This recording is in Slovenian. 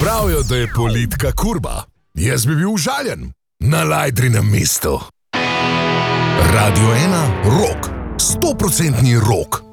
Pravijo, da je politika kurba. Jaz bi bil užaljen. Na Lajdrinem mestu. Radio 1, rock. 100% rock.